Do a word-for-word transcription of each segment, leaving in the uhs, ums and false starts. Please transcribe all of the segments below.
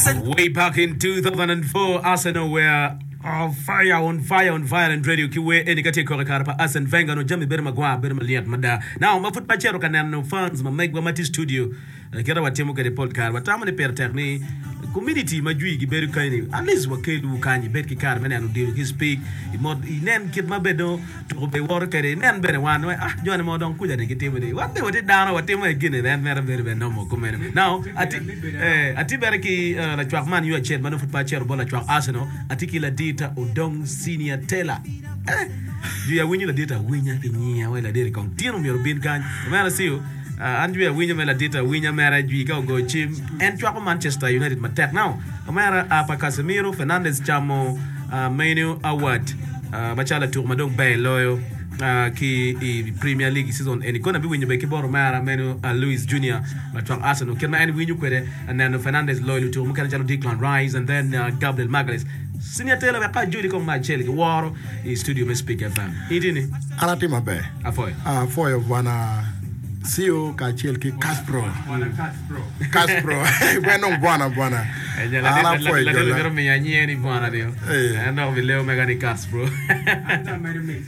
Way back in two thousand four, Arsenal were on fire, on fire, on fire, and ready to kill any category carpa. Arsene Wenger no Jamie Bermagua, Bermaliat Mada. Now, my foot pachero can no fans, my make Mati studio. Kera wa timu kare podcast. But I'm per techni community majui giberu kaini. At least wakelu kanyi betki kar mena no deal his speak. Imod inen kid mabedo to be work kare nen bere wan ah Johnny Modon kuja ne kitimu de. What they what down what timu again then mera bere bere no mo comment. Now ati eh ati bere ki la chwa man you a chat man foot pachero bola chwa Arsenal atiki la data Odong Senior Taylor. Eh do ya winyu la data winya kinyia wala dere kong tino mi robin kan. Mera siu Uh, Andrea Winya Mela Dita Winya Mera Juica go Chim and Chuaco Manchester United Matek now. Amara Apa Casemiro Fernandez Chamo uh, Menu Award uh, Bachala Tourmadog Bay Loyo uh, Ki Premier League season and gonna be when you make Boro Mara Menu uh, Luis Junior Matwang Arsenal Kelma and Winu Quere and then Fernandez Loyo to Mukanjano Declan Rise and then uh, Gabriel Magalhaes. Senior Taylor Waka Judy Kong Macheli War is studio me speaker fan. Idini Anatima Bay Afoy Afoy of one C E O Kachel ki Caspro. Caspro. Caspro. Bueno buona buona. Ala foi la la mi annie ni buona dio. Eh no vi leo mega ni Caspro. Anda mai mix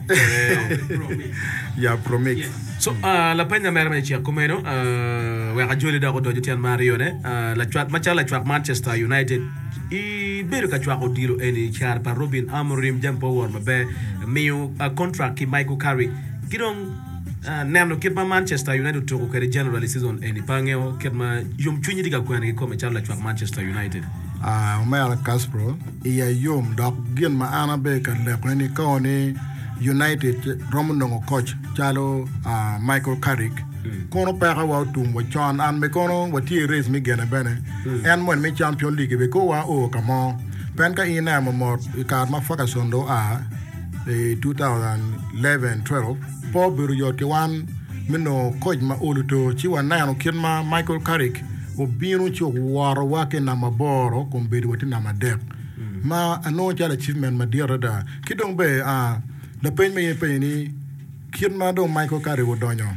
wi. Ya promix. So la penya mera me chia come no uh we rajoli da godo tian Mario ne la chat match la chat Manchester United I beru ka chwa odiro eni char pa Robin Amorim jampo war mabe miu contract ki Michael Carrick kidong Uh, Namno kitma Manchester United to ko general season eni pangeo kitma yum chunyi diga ko en ko me charla chwa Manchester United ah Omar Caspro iya yum dok gen ma ana be ka le ko ni ko ni United romuno coach chalo uh, Michael Carrick mm. kono pera wa tum wa chan an me kono wa ti race mi gena bene mm. en mon me champion league be ko wa o kamo pen ka ina mo mo ka ma faka sondo a twenty eleven twelve po biru yote wan mino coach ma oluto chi wa nano kirma Michael Carrick o binu chi waro wake na maboro kombedi wati na madep mm. ma ano cha achievement ma dira da kidong be a uh, the pen me pe ni kirma do Michael Carrick odonyo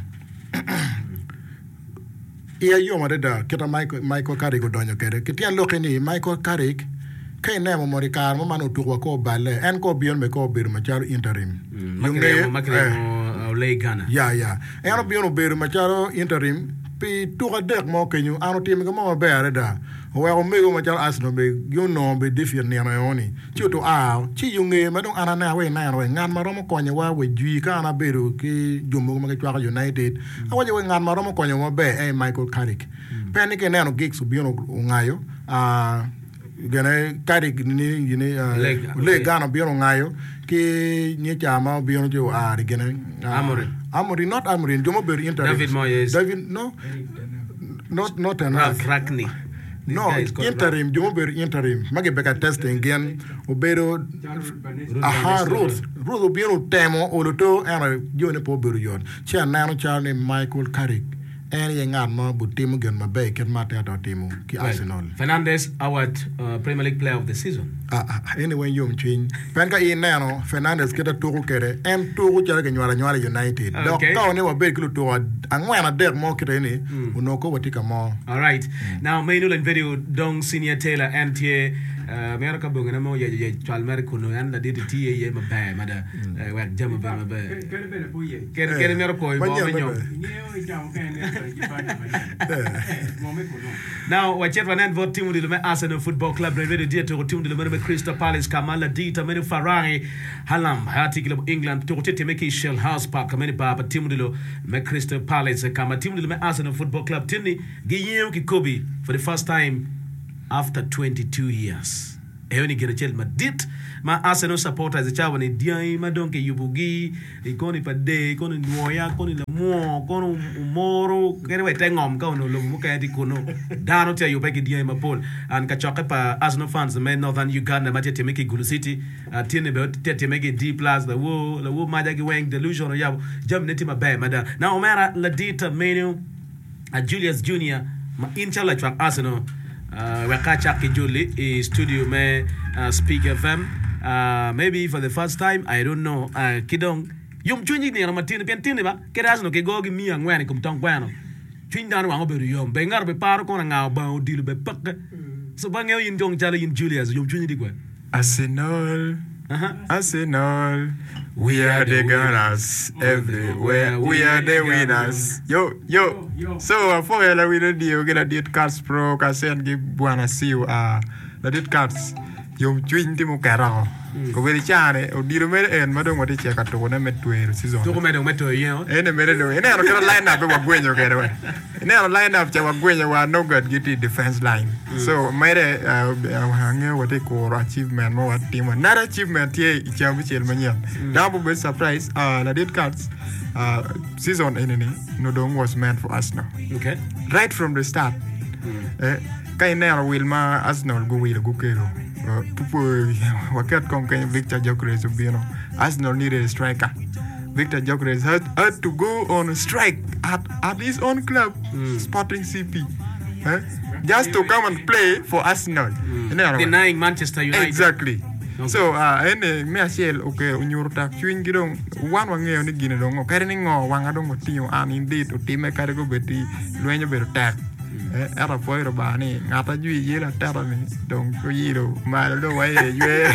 iya yo ma da kita Michael Michael Carrick odonyo kere kitian lokeni Michael Carrick kay nemo morikar mo manu tuwa ko balle en ko bion me ko bir ma charo interim makre makre Ole Ghana ya ya en bion bir ma charo interim pi tuwa dek mo kenyu anu tim ko mo beare da o wa me go ma charo Arsenal be you know be different ne na yoni chi to a chi yunge ma don ana na we na we ngan ma romo konye wa we jui ka na beru ki jumo ma chwa United awaje we ngan ma romo konye mo be e Michael Carrick pe ni ke ne no gigs bion ngayo a gene Carrick ni ni le Ghana bion ngayo ki ni chama bion jo a gene Amorim Amorim not Amorim jomo ber inter David Moyes David no not not an Rackney no interim jomo ber interim mage beka testing again obero aha Ruth Ruth bion temo oluto era jone po ber yon cha nano charne Michael Carrick en yengan mo butimu gen mabe ken mate ato timu ki Arsenal Fernandez award uh, Premier League player of the season ah ah anyway yum twin pen ka in nano Fernandez kita turu kere en turu jara nyara nyara United donc ka ne wa be kilo to angwana der mo kire ni unoko watika mo all right mm. Now main video Dong Senior Taylor and tie America bongena mo ya ya chalmer kuno yan la didi tie ye mabe mada wa jama ba mabe Kere bene puye kere kere mero ko bo menyo Now, what you're running for team with the Arsenal Football Club, ready to to team with the Crystal Palace, Kamala Dita, Many Ferrari, Halam, article of England, to to make Shell House Park, many papa, team with the Crystal Palace, Kama team with the Arsenal Football Club, Tinny, Guillaume Kikobi, for the first time after twenty-two years. Eoni Gerechel Madit, my Arsenal supporters, the Chawan, Diai, Madonke, Yubugi, Ikoni Pade, Koni Noya, Koni Lamo, Kono Moro, Getaway Tangom, Kono, Lumuka, Kono, Dano, tell you, Becky Diai Mapol, and Kachokepa, Arsenal fans, the men Northern Uganda, Matia Temeki Gulu City, Tinebel, Temeki D plus, the Woo, the Woo Madagi Wang, Delusion, Yab, Jam Netima Bay, Mada. Now, Mara, Ladita, Menu, Julius Junior, Inchala Track Arsenal. Uh, Wakacha Kijuli is studio me uh, Speak F M. Uh, maybe for the first time, I don't know. Uh, Kidong, yum chunji ni na matini pentini ba. Keras no ke gogi mi angwani kum tong kwano. Chunji danu wango beru yom. Bengar be paro kona ngao ba odilu be pak. So bangeo yin jong chala yin Julius yum chuni di kwa. Arsenal, Uh-huh. Arsenal, we are the gunners everywhere. We are the winners. Yo, yo. Yo. So, for ela we don't deal get a date cards pro kasen give buana siu ah the date cards. Yum chwin ti mo kara. Ko veri chane o diro mere en madong wati cheka to na metwe season. Toko medo meto yen. Ene mere do. Ene ro kara line up wa gwenyo kere we. Ene ro line up cha wa gwenyo wa no good giti defense line. So mere hange wati ko achievement mo wat team. Not achievement ye icha bichel manya. Double be surprise uh la date cards uh season enene no dong was meant for Arsenal. Okay. Right from the start. Eh kay nero Wilma Arsenal go will go kero. Uh, pupo wakat kong kay Victor Gyökeres ubino. Arsenal needed a striker. Victor Gyökeres had, had to go on a strike at, at his own club, Sporting C P, eh? Just to come and play for Arsenal. You know, Denying Manchester United. exactly. So uh ene me asiel okay unyur tak chwin gidong wan wangeo ni gine dong kare ni ngo wanga dong tio an indeed o time kare go beti lwenyo bero tak era foi roba ni ngata jui yela tara ni dong ko yiro mal do wa yue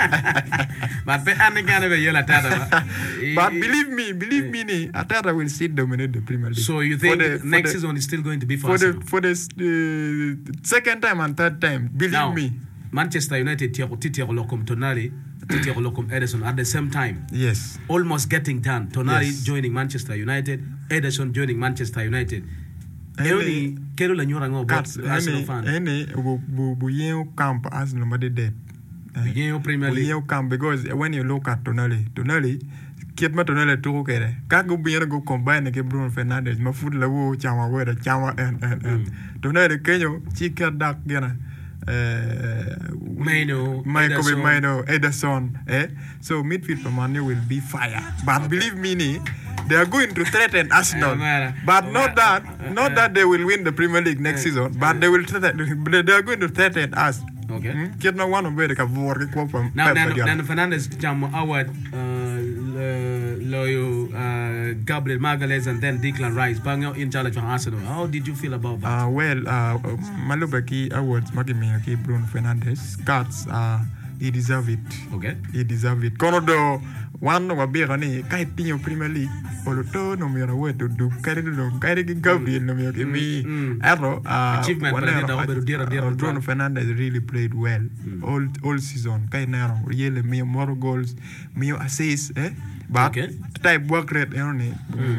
But pe ane gana be yela tada. but believe me believe me ni Atara will still dominate the Premier League. So you For think the- for next the- season is still going to be for for Arsenal? the for the uh, second time and third time believe Now, me. Manchester United tiako titiako lokum Tonali, titiako lokum Ederson at the same time. Yes. Almost getting done. Tonali Yes. joining Manchester United, Ederson joining Manchester United. Any- Eoni kero la nyura ngo Cats, but Arsenal any, fan. any, bu, bu, bu yeo camp Arsenal but dead. Yeo Premier Bu League. yeo camp because when you look at Tonali, Tonali, kiet ma Tonali tu kere. Kago bieno go combine ke Bruno Fernandes, ma foot la wo chama wera chama and and and. Tonali kenyo chika dak gena. Uh, Maino, Michael Ederson. Maino, Ederson, eh? So midfield for Manu will be fire. But believe me, ni, they are going to threaten Arsenal. Eh, man. But Eh, not that, not that they will win the Premier League next season. But they will threaten. They are going to threaten us. Okay. Kid no one of the Cavor from Now, Nano Fernandez jam award uh, loyo uh, Gabriel Magalhaes and then Declan Rice. Bangyo in charge of Arsenal. How did you feel about that? Uh, well, uh, Malubaki awards, Magimaki, Bruno Fernandes, Cats, uh, he deserve it. Okay. He deserve it. Konodo, one of a beer on a Kaitinho Premier League, Oloto, no me away to do carry the carry Gabriel, no me me. Arrow, uh, Achievement, one but I era, did the dear- dear- uh, Bruno Fernandes really played well all all season. Kainaro, really, me more goals, me assists, eh? But Okay. type work rate, you know,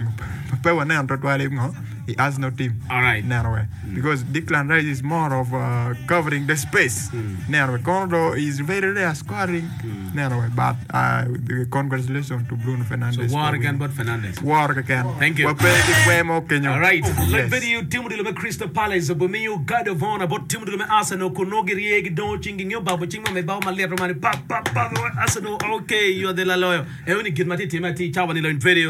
Papa one and Totwale, he has no team. All right. Narrow because Declan Rice is more of uh, covering the space. Narrow Kondo is very rare scoring. Narrow, but uh, congratulations to Bruno Fernandes. So war for again, winning. but Fernandez. War again. Thank you. We're playing the way more Kenya. All right. Let Yes. video Timothy Lume Crystal Palace. Bomiyo God of Honor. But Timothy Lume Arsenal. Konogi riegi don chinging yo babu chingma me babu malero mani pa pa pa Arsenal. Okay, you're the la loyal. Eoni kid mati timati chawani lo in video.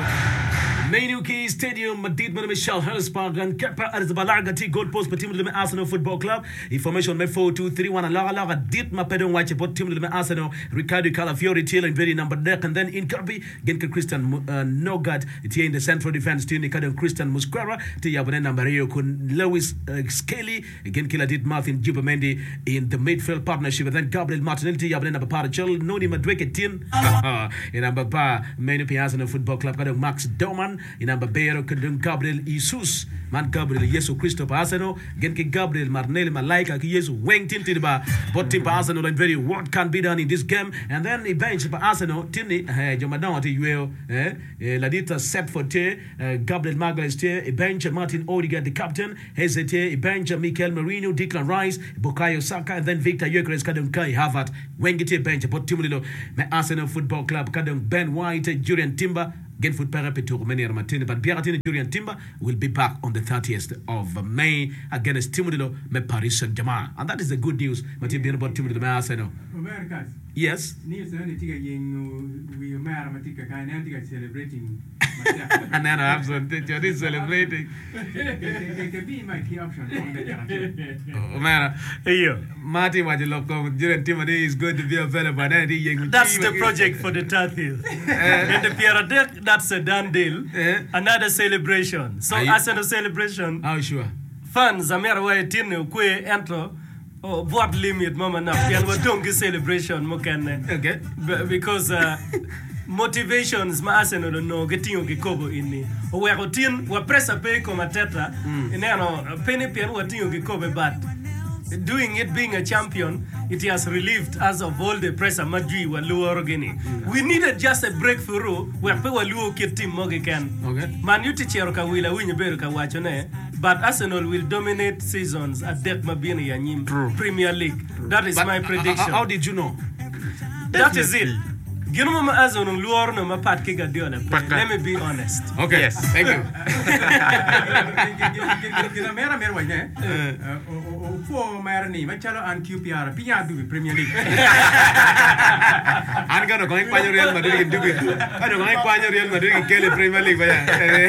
Mainuki Stadium, Madrid Manu Michel Herspark and Kepa Arzabalaga T goal post for Team Lume Arsenal Football Club. Information me four two three one and Laga Laga did ma pedon watch about Team Lume Arsenal. Ricardo Calafiori tail and very number deck and then in copy Genka Christian uh, Nogad here in the central defense team Ricardo Christian Musquera to Yabane number kun Lewis uh, Scaly again Killer did Martin Jubamendi in the midfield partnership and then Gabriel Martinelli Yabane number Parachel Noni Madweke Tin in number pa Mainuki Arsenal Football Club Kadon Max Doman in number Bayero Kadon Gabriel Jesus man Gabriel Yesu Christopher Arsenal Genki Gabriel Martinelli Malaika ki Yesu Weng Tin Tiba but Tim Arsenal and very what can be done in this game and then a bench for Arsenal Tini Jomadon to you eh Ladita set for te Gabriel Magalhaes te a bench Martin Odegaard the captain Hezete a bench Mikel Merino Declan Rice Bukayo Saka and then Victor Gyökeres Kadon Kai Havertz Wengite bench but Timulilo me Arsenal Football Club Kadon Ben White Julian Timber Gen foot parapetur many Martin, but Pieratini Julian Timber will be back on the thirtieth of May against Timudilo me Paris Saint-Germain. And that is the good news. Martin being about Timudilo me Arsenal. Americans. Yes. News only tiga ying we mara matika kind and tiga celebrating. And then I have some you're this celebrating. It can be my key option on the Oh man. Hey, yo. Martin what you love Julian Timber is going to be available. And he That's the project for the thirtieth. And the Pierre Deck, that's a done deal. Eh? Another celebration. So, Are you- Arsenal celebration, How sure? fans, Amir Way Tinu, Kwe, Entro, oh what limit mama na pian wa dongi celebration mo kan Okay. because uh, motivations ma Arsenal no getingo ke kobo inni o wa routine wa pressa pe ko mateta ineno penny pian wa tingo ke kobo but doing it being a champion it has relieved us of all the pressure madri wa luo gini we needed just a breakthrough where pe wa luo ke team mo ke kan Okay. man you chero ka wila winyo beru ka wacho ne but Arsenal will dominate seasons at depth mabini ya nyim Premier League that is But, my uh, prediction uh, how did you know? that is it Gino mama Arsenal luor no mapat ke Guardiola Paka. let me be honest Okay. Yes. Thank you. Gina mera mera wajne. O o po mera ni machalo an Q P R pinya du Premier League. An gano kung ipanyo Real Madrid yung dugi. Ano kung ipanyo Real Madrid yung kele Premier League ba yan?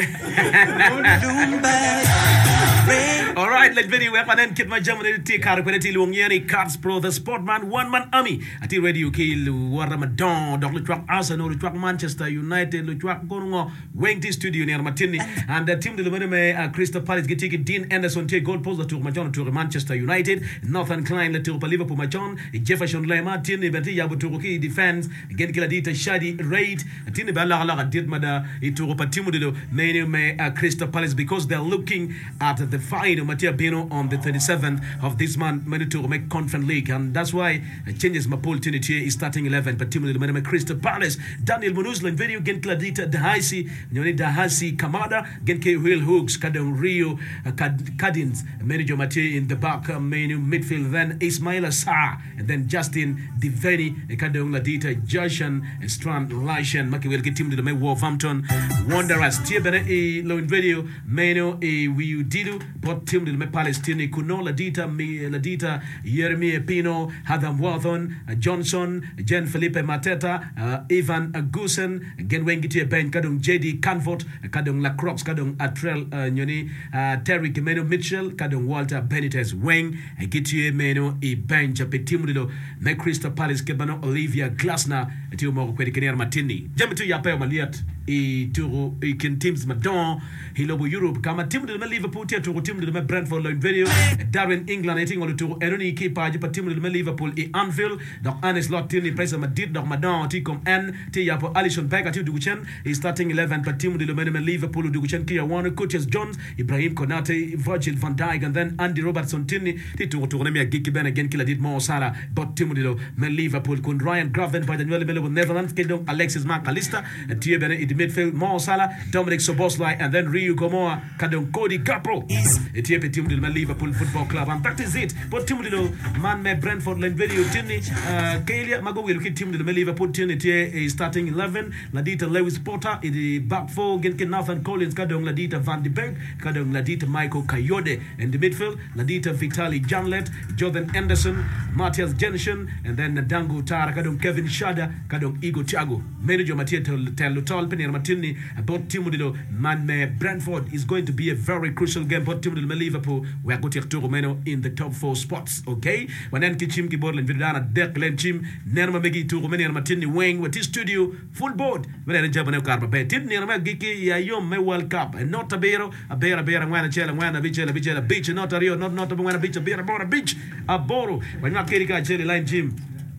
All right, let's video weapon and kit my Germany to take out quality Luongiani Cards Pro the Sportman one man army. Ati radio kill Ramadan, Doctor Truck Arsenal, Truck Manchester United, Truck Gongo, Wengti Studio near Martini, and the team the Meneme Crystal Palace get ticket Dean Anderson take goal post to Majon to Manchester United, Northern Klein to Liverpool Majon, Jefferson Le Martin, Betty Yabutuki defense, again Kiladita Shadi Raid, Tini Bala did Mada into Patimudo, Meneme Crystal Palace because they're looking at the final Mattia Bino on the thirty-seventh of this month, made to make Conference League, and that's why uh, changes my poll trinity is starting eleven. But team the Crystal Palace, Daniel Munuzlan, video gen Cladita Dahasi, Nyoni Dahasi Kamada, gen K Will Hooks, Kadon Rio, uh, Cadins, manager Mattia in the back, uh, menu midfield, then Ismail Assar, and then Justin Diveni, Kadon Ladita, Joshan, Strand Lishan, Maki will get team to the Wolverhampton Wanderers, Tiabene, a low video, menu, a we didu, but team to the Palestine, Kuno Ladita, me Ladita, Yeremi Pino, Adam Warthon, uh, Johnson, Jen Felipe Mateta, uh, Ivan Gusen, again Wengiti Ben Kadung J D Canfort, Kadung Lacroix, Kadung Atrell uh, Nyoni, uh, Terry Kimeno Mitchell, Kadung Walter Benitez Weng, Gitie Meno, E Bench, Petimulo, Me Crystal Palace, Kebano Olivia Glasner, Timo Kwedikinia Martini, Jamitu Yapeo Maliat, E Turo, E Kin Teams Madon, Hilobo Europe, Kama Tim to the Liverpool, Turo Tim to the Brentford Lloyd video, Darren England, I think all to Eroni Kipa, Tim to the Liverpool, E Anfield, Doc Anis Lot Tini, Presa Madrid, Doc Madon, Ticom N, Tiapo Alison Becker, Duguchen, is starting eleven, but Tim to the Liverpool, Duguchen, Kia Warner, Coaches Jones, Ibrahim Konate, Virgil van Dijk, and then Andy Robertson Tini, Tito to Remia Giki Ben again, Killa did more Sala, but Tim to the Liverpool, Kun Ryan Graven by the Netherlands, Kedong Alexis McAllister, and Tia Bennett in the midfield, Mo Salah, Dominic Soboslai, and then Ryu Gomoa, Kadong Cody Gapro. Tia Tim to the Liverpool Football Club, and that is it. But Tim to the man, me Brentford Len video, Tini, Kalia Mago will keep Tim to the Liverpool Tini, is starting eleven, Ladita Lewis Potter, in the back four, Genkin Nathan Collins, Kadong Ladita Van de Beek, Kadong Ladita Michael Kayode, in the midfield, Ladita Vitali Janlet, Jordan Anderson, Matthias Jensen, and then Dango Tara, Kadong Kevin Shada, Kadong Igo Thiago, Manager Mattia Telutol, Penir Martini, about Timudilo, man, me Brentford is going to be a very crucial game, but Timudilo, Liverpool, we are going to Romano in the top four spots, okay? When then Kichim Kiborland, Vidana, Dek Lenchim, Nerma Megi to Romania Martini Wing, with his studio, full board, when I jump on a car, but didn't Nerma Giki, Yayom, me World Cup, and not a bear, a bear, a bear, and one a chell, and one a beach, a beach, a beach, not a Rio, not not a one a beach, a bear, a beach, a boro, when not Kerika, Jelly Line Jim.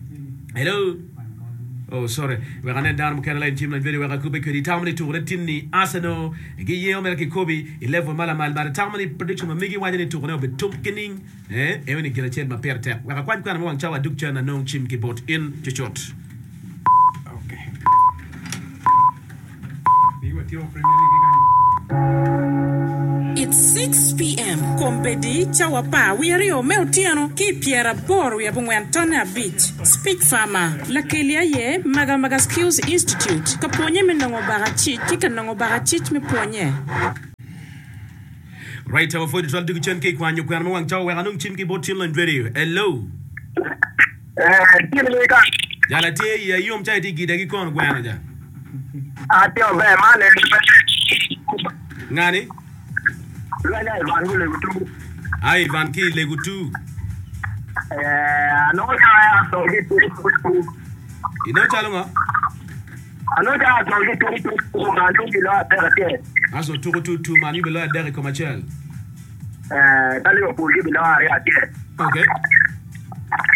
Hello? Oh, sorry. We're going to down Caroline team and video where I could be Tamani to Retini, Arsenal, Guillaume Kobe, eleven Malamal, by the Tamani prediction of Migi Wine to one of the Tumpkining, eh? Even if you get my pair tap. We're quite kind of one Chawa Dukchan and no Chim Kibot in Chichot. Okay. Be what your Premier League. It's six p.m. Kombedi chawapa wiario meutiano ki piera boru ya bungwantona beach. Speak farmer. La kelia ye maga maga skills institute. Kaponye menongo barachi kika nongo barachi me ponye. Right, our food is all Duchan cake when you can one chow where I know Chimki bot children video. Hello. Jalate ya yum chai tiki dagi kon gwanaja. Atio be mane. Ngani? Lana Ivan Legutu. Ah, Ivan Ki Legutu. Eh, no ya so gitu. Ino chalunga? Ano ya so gitu mandu bila terate. Aso tuko tu tu mani bila dere commercial. Eh, tali opulgi bila area tie. Okay.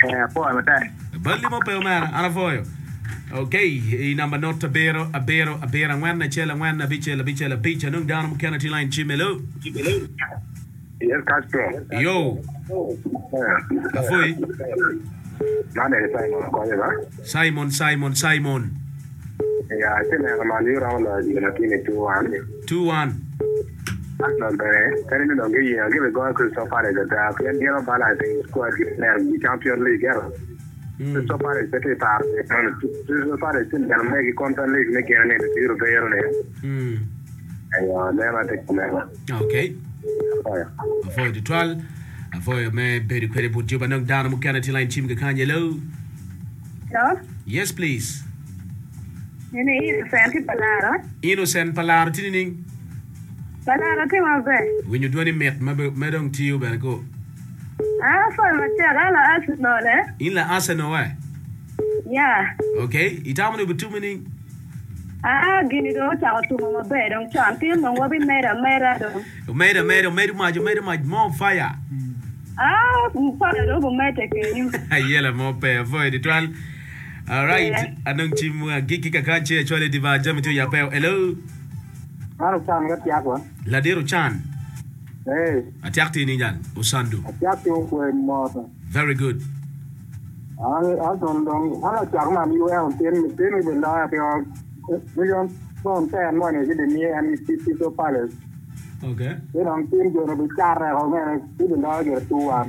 Eh, poi ma te. Balli mo pe mara ana foyo. Okay, i number not a bero a bero a bero ngwan na chela ngwan na bichela bichela bicha nung down mo Kennedy line chimelo. Yes, Castro. Yo, afoy. Nada, está en la coña, ¿va? Simon Simon Simon. Ya, tiene la mano round de la tiene two one. two one. No, beh, per il non che io che vengo a questo fare da da che andiamo a parlare di squadre di Champions League, era. Questo fare se che parte, questo fare se non è che conta lì che che ne di europeo ne. Mm. E io devo te come. Okay. Afoy the twelve. Afoy me beri kwere bu juba nung down mo Kennedy line chim ga kanye lo. Hello? Yes please. Ini innocent Palara. Innocent Palara tinining. Palara ke mabe. When you do any met me me dong tiyo ben ko. Ah, for ma chara la Arsenal eh? In la Arsenal wa. Yeah. Okay, itamu ni butu meaning. Ah, gini do cha tu mo mabe dong champion mo wabi mera mera do. Made a made a made much made much more fire. Ah, para do mo mete ke ni. Yela mo pe avoid the twelve. All right, anong chimu giki kakache chole diva jam to ya pe. Hello. Ano sam ga tiak wa? La dero chan. Eh, Atiakti ni jan Osandu. tiak yo ko mo. Very good. Ah, ah don don, ah tiak ma mi wa on ten ten mi benda pe million non ten mo ne di ni an ti ti so palace. Okay. Thế đồng tiền giờ nó bị chặt rồi không nghe cái bên đó giờ tu à.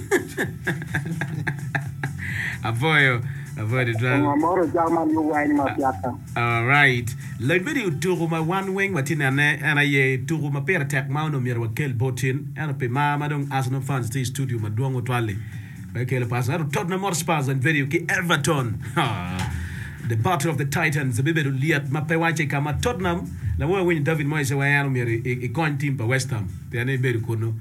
Avoyo, avoid the Mà drive. mỗi rồi cho mà yêu quay mà chặt. All right. Let video to my one wing watin ane ana ye to my pair attack mount no mirwa kel botin ana pe ma madong Arsenal fans the studio madongo twale. Ba kel pass na Tottenham Hotspur and video ki Everton. The battle of the Titans the bibe liat mape wache kama Tottenham la wewe wenye David Moyes wa yano miri i coin team pa West Ham tiane beru kono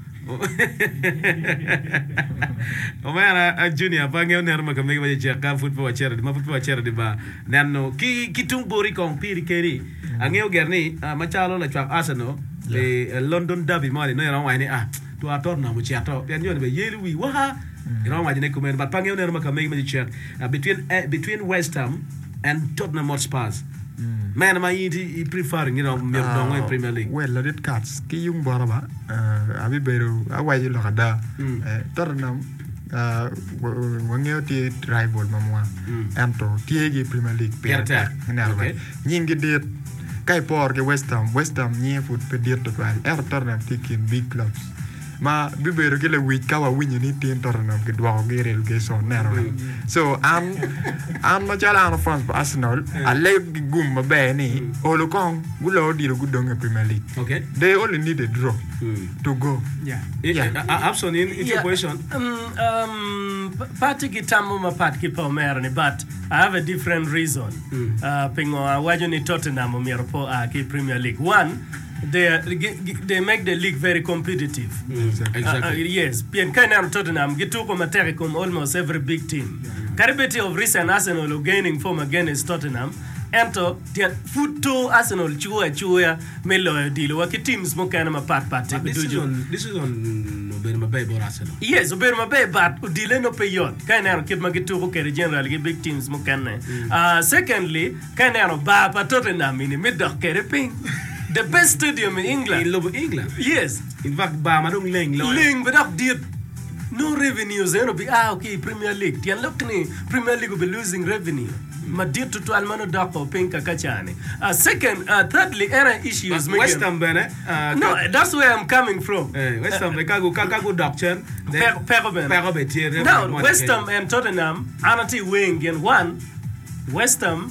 o mara a junior pa ngeo ner maka megi baje chaka football wa chera ma football wa chera di ba nanno ki ki tumbori kong piri keri angeo gerni machalo la chwa Arsenal le London derby mali no yaron wani ah to atorna mu chiato tiane yo be yelu wi wa yaron wani ne kumen ba pa ngeo ner maka megi baje chera between uh, between West Ham and Tottenham Hotspur. Mm. Man, my he preferring you know me uh, in Premier League. Well, let it cuts. Ki yung bora ba? Uh, abi beru away lo kada. Tottenham uh wangeo ti rival mamwa. Anto tiegi Premier League pe attack. Okay. Nyingi dit kai por ke West Ham. West Ham nye foot pe dit to twal. Er Tottenham taking big clubs. Ma bi beru ke le week kawa win ni tin Tottenham ke dwa ge relegation nero. So am am ma jala na France Arsenal a le gum ma be ni olo kong gulo di gudong Premier League. Okay. They only need a draw Mm. to go. Yeah. Yeah. Abson in in your position. Um, um, party kitambo mapatki pa umerani, but I have a different reason. Mm. Uh, pingo wajo ni Tottenham umero po uh, ki Premier League. One, they they make the league very competitive. Mm. Exactly. Uh, uh, yes, Pien Kainam Tottenham gituko materikum almost every big team. Caribbean of recent Arsenal gaining form against Tottenham. Ento tian futo Arsenal chua chua melo dilo waki teams mo kana mapat pat This is on this is on Oberma Bay or Arsenal. Yes, Oberma Bay but dile no payon kana kit magitu ko kere general ge big teams mo kana. Uh secondly kana no ba pa Tottenham in middle kere ping. The best stadium in England. In Love England. Yes. In fact, ba madong ling lo. Ling but up did no revenues eh no be ah okay Premier League. Tian look ni Premier League will be losing revenue. Madid to almano dako pinka kachane. Uh, second, uh, thirdly, era issues. West Ham bene. Uh, no, that's where I'm coming from. Uh, West Ham, kago kago doctor. Peroben. Peroben. Now, West Ham and Tottenham, anati wing and one. West Ham.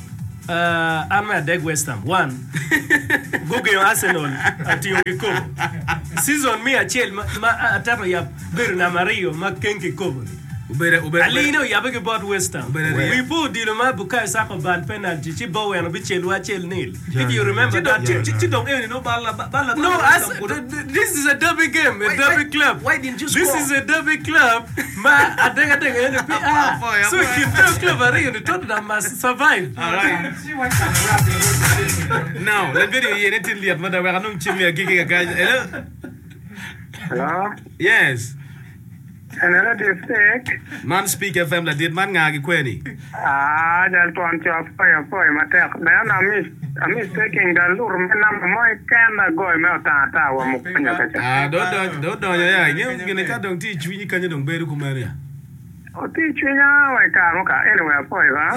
Uh, I'm a dead West Ham. One. Google Arsenal. Ati yungiko. Season me a chill. Ma ataro ya Berna Mario. Ma kenki kobo. Ubere ubere. Alino yabege bought West Ham. We put Diloma Bukai Saka ban penalty. Chibo and Bichel Wachel Nil. If you remember that, Chidong even no balla balla. No, as this is a derby game, a derby club. Why didn't you score? This is a derby club. Ma adega adega ah. So if the club are in the Tottenham must survive. All right. Now, let video here until the mother we are not chimney gigi guys. Hello. Hello? Yes. And another sick. Man speak F M la dit man ngagi kweni. Ah, jal tuan cho fire fire matek. Na na miss, I miss taking the lure me na mo kana go me ta ta wa mo kunya ka. Ah, do do do do ya ya. Nge ngene ka dong ti chwi ka nye dong beru kumaria. O ti chwinya wa ka mo ka anyway fire ba.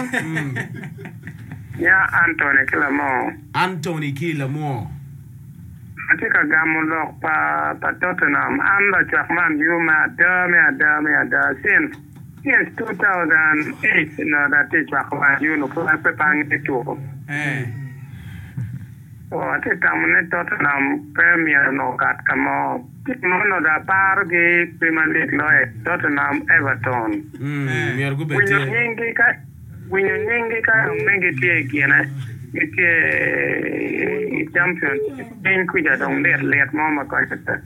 Ya Anthony Kilamo. Anthony Kilamo. Atika gamulok pa pa Tottenham. Amba Chapman Yuma Dame Dame Dame since since two thousand eight. No, that is Chapman Yuma. Kung ay pepang ito. Eh. O ati tamune Tottenham Premier no kat kamo. Tikmono da pargi Premier League lo e Tottenham Everton. Hmm, mi argu Winyo bete. nyingi ka winyo nyingi ka mengi tie kiena. Iti champion in kuja dong let let mama ka kata.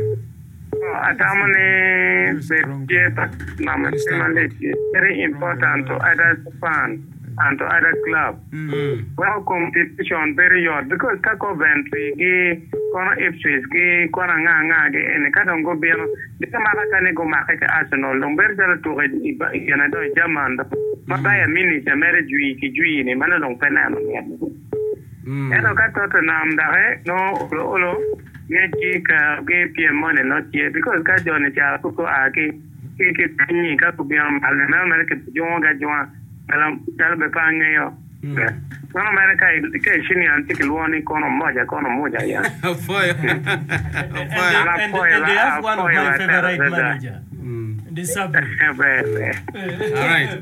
Atamane betje pat mama semaleti very important to other fan and to other club. Well competition very hard because ka Coventry gi kono Ipswich gi kono nga nga gi en ka dong go beno de mara ka ne go ma ka Arsenal dong ber jara to ga yana do German Mabaya mini se mere jui ki jui ni mana dong pena no ya. Ero ka Tottenham da he no olo olo ne ki ka ge pie money no tie because ka jone cha ko a ki ki ki ni ka ku bi am al na na ke jo ga jo ala dal be pa nge yo. No mere ka ka shini anti ke luoni kono moja kono moja ya. Foi. And, and, and, and they have one of my favorite manager. The Sabri. All right.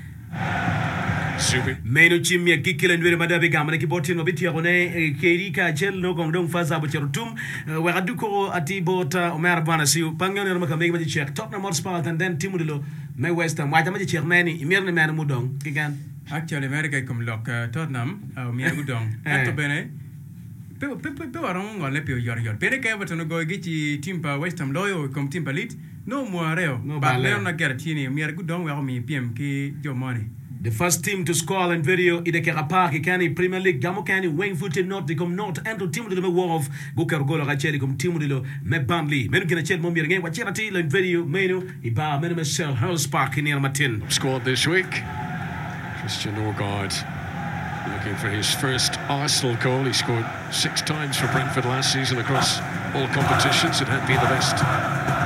Meno chimia kikile ndwere madabe gamane kiboti no biti yone kerika gel no gongdong faza bo cherutum wa gaduko ati bota omer bana siu pangyon no makambe maji check top na Hotspur and then timudilo me West Ham wa maji check mani imirne mani mudong kigan Actually America come lock Tottenham au mi agudong. Ato bene. Pe pe pe waron ngole pe yor yor. Pere ka Everton go gichi timpa West Ham loyo kom timpa lit. No moareo. Ba leo na garatini mi agudong wa mi P M ki jo money. The first team to score in video ide kera park kani Premier League gamo kani Wayne Footed not de kom not ento team de me wolf go ker golo ga cheli kom team de lo me Burnley menu kina chel mom yenge wa chera ti in video menu iba menu me sell Hotspur in Martin squad this week. Christian Norgard looking for his first Arsenal goal. He scored six times for Brentford last season across all competitions. It had been the best